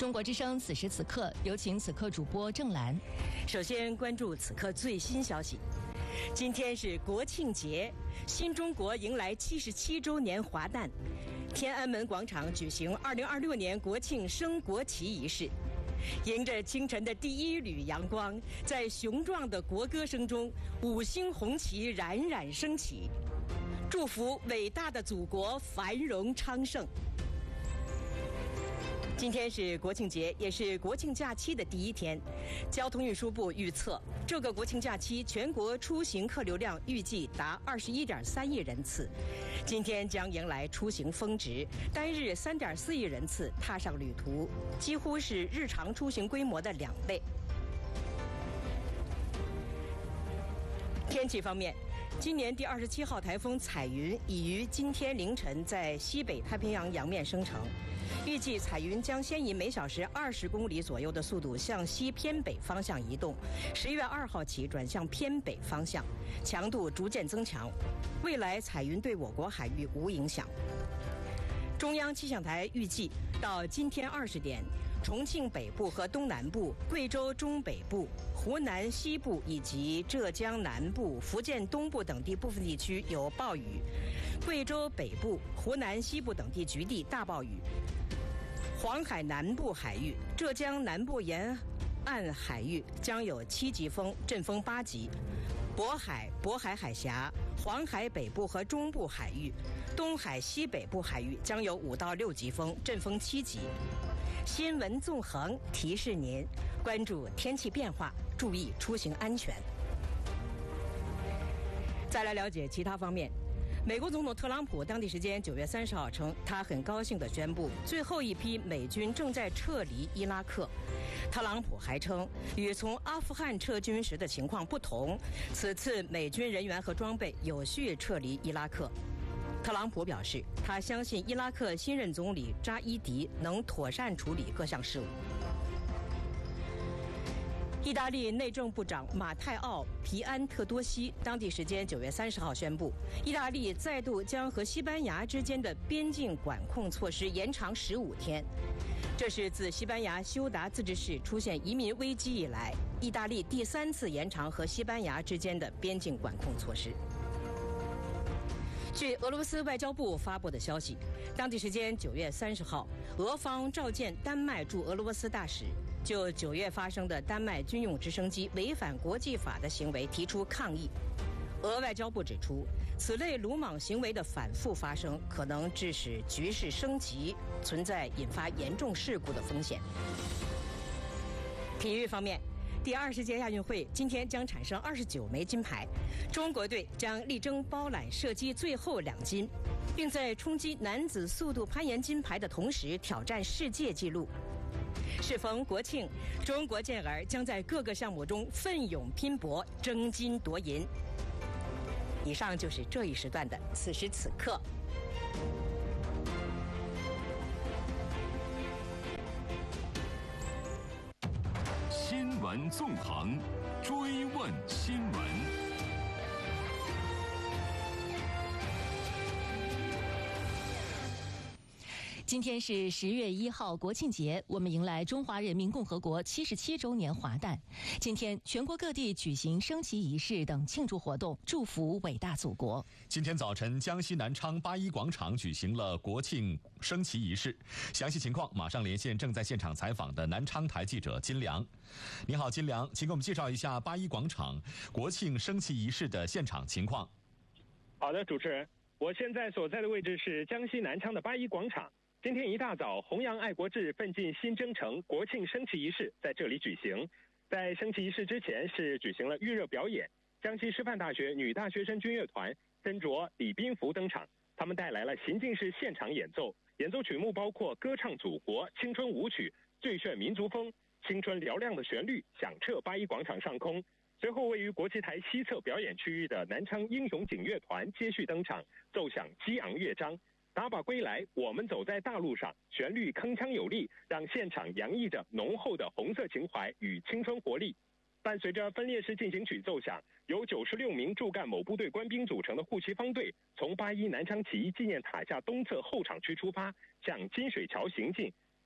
中国之声此时此刻，有请此刻主播郑兰。 首先关注此刻最新消息。今天是国庆节，新中国迎来77周年华诞。天安门广场举行2026年国庆升国旗仪式。迎着清晨的第一缕阳光，在雄壮的国歌声中，5星红旗冉冉升起，祝福伟大的祖国繁荣昌盛。今天是国庆节，也是国庆假期的第一天。交通运输部预测，这个国庆假期全国出行客流量预计达21.3亿人次。今天将迎来出行峰值，单日3.4亿人次踏上旅途，几乎是日常出行规模的2倍。天气方面，今年第27号台风彩云已于今天凌晨在西北太平洋洋面生成。预计彩云将先以每小时20公里左右的速度向西偏北方向移动，11月2号起转向偏北方向，强度逐渐增强。未来彩云对我国海域无影响。中央气象台预计，到今天20点，重庆北部和东南部、贵州中北部、湖南西部以及浙江南部、福建东部等地部分地区有暴雨，贵州北部、湖南西部等地局地大暴雨。黄海南部海域、浙江南部沿岸海域将有7级风，阵风8级；渤海海峡、黄海北部和中部海域、东海西北部海域将有5到6级风，阵风7级。新闻纵横提示您关注天气变化，注意出行安全。再来了解其他方面。美国总统特朗普当地时间9月30号称，他很高兴地宣布，最后一批美军正在撤离伊拉克。特朗普还称，与从阿富汗撤军时的情况不同，此次美军人员和装备有序撤离伊拉克。特朗普表示，他相信伊拉克新任总理扎伊迪能妥善处理各项事务。意大利内政部长马泰奥·皮安特多西当地时间9月30号宣布，意大利再度将和西班牙之间的边境管控措施延长15天。这是自西班牙休达自治市出现移民危机以来，意大利第3次延长和西班牙之间的边境管控措施。据俄罗斯外交部发布的消息，当地时间9月30号，俄方召见丹麦驻俄罗斯大使，就9月发生的丹麦军用直升机违反国际法的行为提出抗议。俄外交部指出，此类鲁莽行为的反复发生，可能致使局势升级，存在引发严重事故的风险。体育方面，第20届亚运会今天将产生29枚金牌，中国队将力争包揽射击最后2金，并在冲击男子速度攀岩金牌的同时挑战世界纪录。适逢国庆，中国健儿将在各个项目中奋勇拼搏，争金夺银。以上就是这一时段的此时此刻。 新闻纵横，追问新闻。 今天是10月1号国庆节，我们迎来中华人民共和国77周年华诞。今天全国各地举行升旗仪式等庆祝活动，祝福伟大祖国。 今天早晨，江西南昌八一广场举行了国庆升旗仪式。详细情况马上连线正在现场采访的南昌台记者金良。你好，金良，请给我们介绍一下八一广场国庆升旗仪式的现场情况。 好的，主持人，我现在所在的位置是江西南昌的八一广场。今天一大早，弘扬爱国志，奋进新征程国庆升旗仪式在这里举行。在升旗仪式之前是举行了预热表演，江西师范大学女大学生军乐团身着礼宾服登场，他们带来了行进式现场演奏，演奏曲目包括歌唱祖国、青春舞曲、最炫民族风，青春嘹亮的旋律响彻八一广场上空。随后位于国旗台西侧表演区域的南昌英雄警乐团接续登场，奏响激昂乐章。打靶归来，我们走在大路上，旋律铿锵有力，让现场洋溢着浓厚的红色情怀与青春活力。伴随着分列式进行曲奏响，由96名驻赣某部队官兵组成的护旗方队，从八一南昌起义纪念塔下东侧后场区出发，向金水桥行进。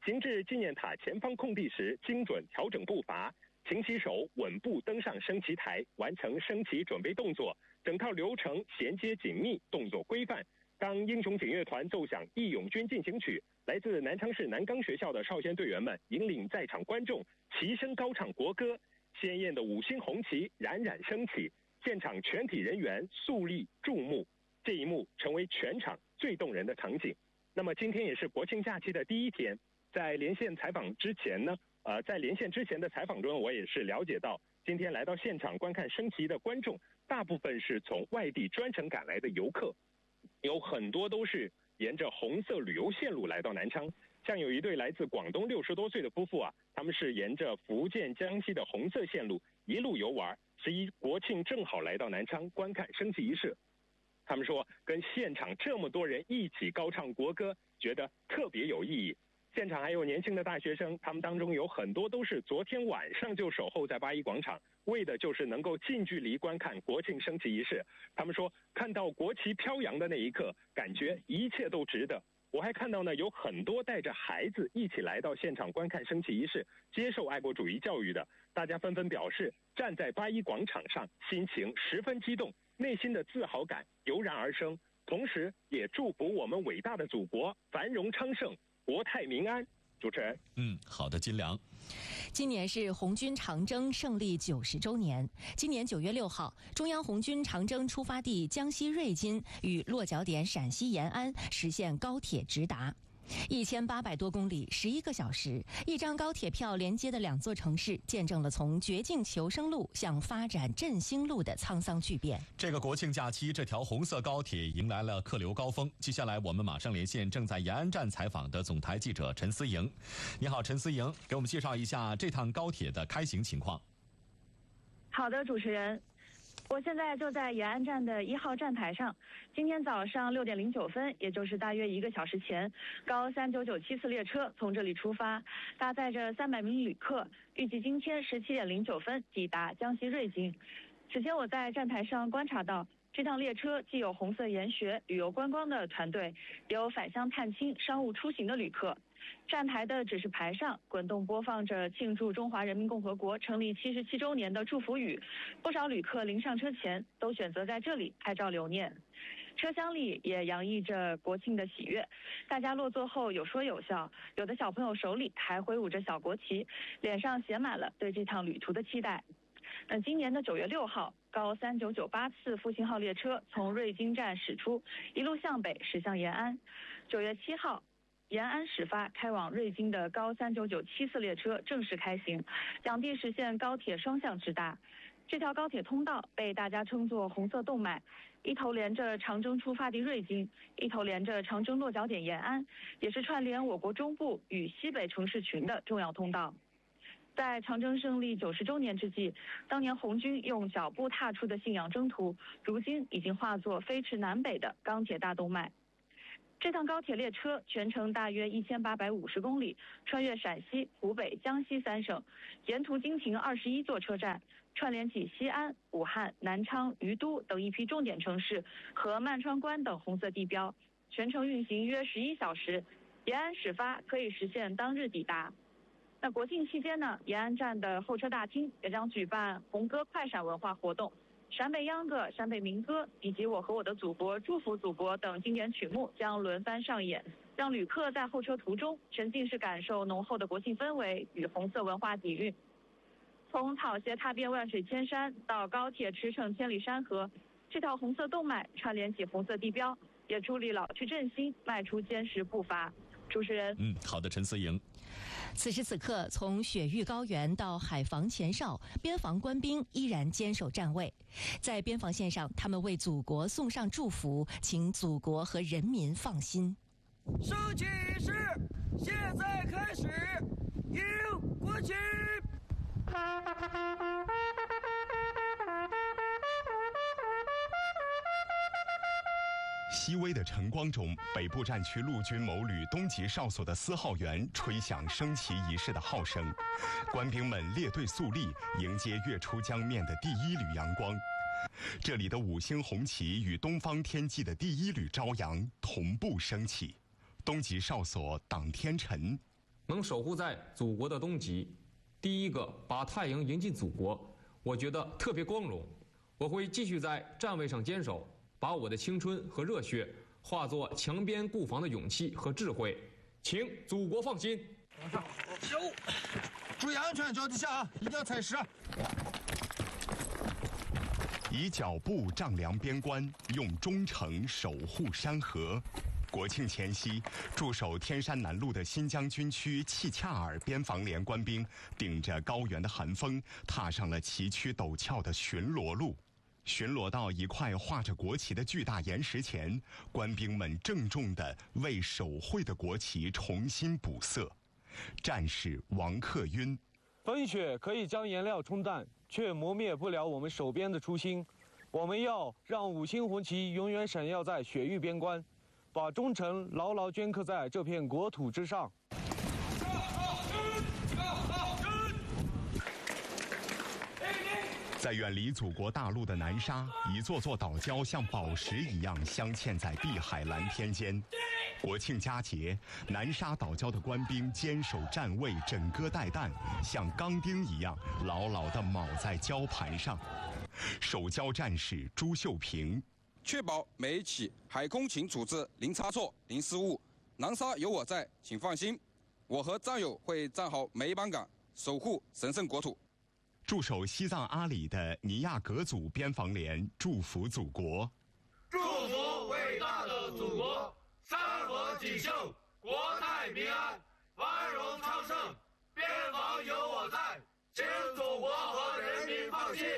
行至纪念塔前方空地时，精准调整步伐，擎起手，稳步登上升旗台，完成升旗准备动作。整套流程衔接紧密，动作规范。当英雄警乐团奏响《义勇军进行曲》，来自南昌市南岗学校的少先队员们引领在场观众齐声高唱国歌，鲜艳的5星红旗冉冉升起，现场全体人员肃立注目。这一幕成为全场最动人的场景。那么今天也是国庆假期的第一天，在连线采访之前呢，在连线之前的采访中，我也是了解到，今天来到现场观看升旗的观众，大部分是从外地专程赶来的游客，有很多都是沿着红色旅游线路来到南昌。像有一对来自广东60多岁的夫妇啊，他们是沿着福建、江西的红色线路一路游玩，11国庆正好来到南昌观看升旗仪式。他们说，跟现场这么多人一起高唱国歌，觉得特别有意义。现场还有年轻的大学生，他们当中有很多都是昨天晚上就守候在八一广场，为的就是能够近距离观看国庆升旗仪式。他们说，看到国旗飘扬的那一刻，感觉一切都值得。我还看到呢，有很多带着孩子一起来到现场观看升旗仪式，接受爱国主义教育的，大家纷纷表示，站在八一广场上，心情十分激动，内心的自豪感油然而生，同时也祝福我们伟大的祖国繁荣昌盛，国泰民安。主持人， 好的，金良。 今年是红军长征胜利90周年。今年9月6号，中央红军长征出发地江西瑞金与落脚点陕西延安实现高铁直达。1800多公里，11个小时，一张高铁票连接的2座城市，见证了从绝境求生路向发展振兴路的沧桑巨变。 这个国庆假期，这条红色高铁迎来了客流高峰。接下来我们马上连线正在延安站采访的总台记者陈思莹。你好，陈思莹，给我们介绍一下这趟高铁的开行情况。 好的，主持人。我现在就在延安站的1号站台上。今天早上6点09分，也就是大约1个小时前，高399次列车从这里出发，搭载着300名旅客，预计今天17点09分抵达江西瑞金。此前我在站台上观察到，这趟列车既有红色研学、旅游观光的团队，也有返乡探亲、商务出行的旅客。站台的指示牌上滚动播放着庆祝中华人民共和国成立77周年的祝福语，不少旅客临上车前都选择在这里拍照留念。车厢里也洋溢着国庆的喜悦，大家落座后有说有笑，有的小朋友手里还挥舞着小国旗，脸上写满了对这趟旅途的期待。今年的9月6号，高3998次复兴号列车从瑞金站驶出，一路向北驶向延安。9月7号，延安始发开往瑞金的高3997次列车正式开行，两地实现高铁双向直达。这条高铁通道被大家称作红色动脉，一头连着长征出发地瑞金，一头连着长征落脚点延安，也是串联我国中部与西北城市群的重要通道。在长征胜利90周年之际，当年红军用脚步踏出的信仰征途，如今已经化作飞驰南北的钢铁大动脉。这趟高铁列车全程大约1850公里，穿越陕西、湖北、江西3省，沿途经停21座车站，串联起西安、武汉、南昌、于都等一批重点城市和曼川关等红色地标，全程运行约11小时。延安始发可以实现当日抵达。那国庆期间呢，延安站的候车大厅也将举办红歌快闪文化活动。陕北秧歌、陕北民歌以及我和我的祖国、祝福祖国等经典曲目将轮番上演，让旅客在候车途中沉浸式感受浓厚的国庆氛围与红色文化底蕴。从草鞋踏遍万水千山到高铁驰骋千里山河，这条红色动脉串联起红色地标，也助力老区振兴迈出坚实步伐。主持人， 好的，陈思莹。 此时此刻，从雪域高原到海防前哨，边防官兵依然坚守站位。在边防线上，他们为祖国送上祝福，请祖国和人民放心。 升旗仪式现在开始，迎国旗。 熹微的晨光中，北部战区陆军某旅东级哨所的4号员吹响升旗仪式的号声，官兵们列队肃立，迎接跃出江面的第1缕阳光。这里的5星红旗与东方天际的第1缕朝阳同步升起。东级哨所党天晨， 能守护在祖国的东极，第一个把太阳迎进祖国，我觉得特别光荣。我会继续在站位上坚守，把我的青春和热血化作墙边固防的勇气和智慧。请祖国放心。 往上，走，注意安全，脚底下啊，一定要踩实。 以脚步丈量边关，用忠诚守护山河。国庆前夕，驻守天山南路的新疆军区契恰尔边防连官兵，顶着高原的寒风，踏上了崎岖陡峭的巡逻路。巡逻到一块画着国旗的巨大岩石前，官兵们郑重地为手绘的国旗重新补色。战士王克晕： 风雪可以将颜料冲淡，却磨灭不了我们守边的初心。我们要让5星红旗永远闪耀在雪域边关，把忠诚牢牢镌刻在这片国土之上。 在远离祖国大陆的南沙，一座座岛礁像宝石一样镶嵌在碧海蓝天间。国庆佳节，南沙岛礁的官兵坚守站位，枕戈待旦，像钢钉一样牢牢地铆在礁盘上。守礁战士朱秀平： 确保每一起海空勤处置零差错、零失误。南沙有我在，请放心，我和战友会站好每一班岗，守护神圣国土。 驻守西藏阿里的尼亚格族边防连祝福祖国： 祝福伟大的祖国，山河锦绣，国泰民安，繁荣昌盛，边防有我在，请祖国和人民放心。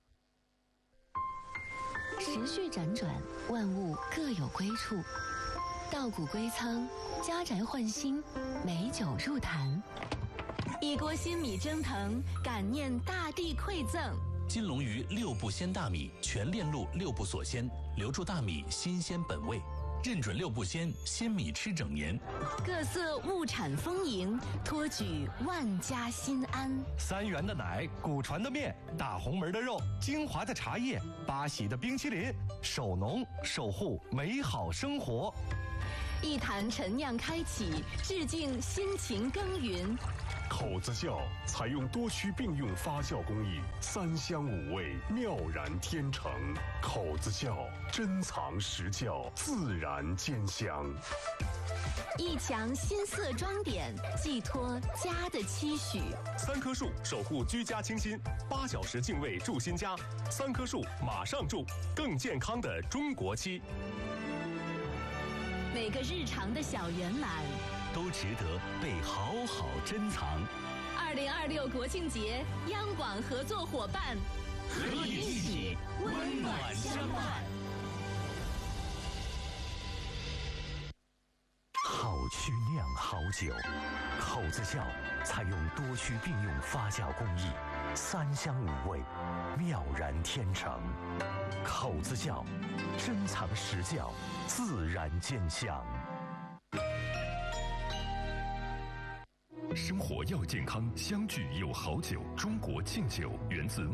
时序辗转，万物各有归处。稻谷归仓，家宅换新，美酒入坛。 一锅新米蒸腾，感念大地馈赠。 金龙鱼6步鲜大米，全链路6步锁鲜，留住大米新鲜本味。认准6步鲜，鲜米吃整年。 各色物产丰盈，托举万家心安。 3元的奶，古传的面，大红门的肉，精华的茶叶，巴西的冰淇淋，守农守护美好生活。 一坛陈酿开启，致敬辛勤耕耘。 口子窖采用多区并用发酵工艺，3香5味，妙然天成。口子窖珍藏实窖，自然兼香。 一墙新色装点，寄托家的期许。 3棵树守护居家清新，8小时净卫住新家。3棵树马上住，更健康的中国期。 每个日常的小圆满， 都值得被好好珍藏。 2026国庆节，央广合作伙伴和你一起温暖相伴。 好曲酿好酒，口子窖采用多区并用发酵工艺，3香5味，妙然天成。口子窖珍藏实窖，自然兼香。 生活要健康，相聚有好酒。中国庆酒源自